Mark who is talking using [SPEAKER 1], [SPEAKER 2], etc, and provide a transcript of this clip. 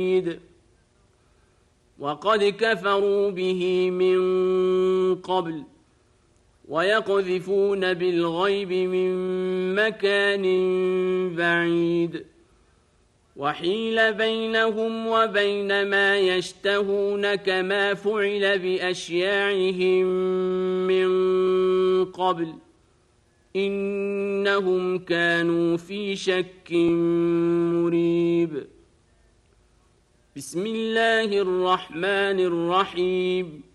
[SPEAKER 1] وقد كفروا به من قبل ويقذفون بالغيب من مكان بعيد وحيل بينهم وبين ما يشتهون كما فعل بأشياعهم من قبل إنهم كانوا في شك مريب بسم الله الرحمن الرحيم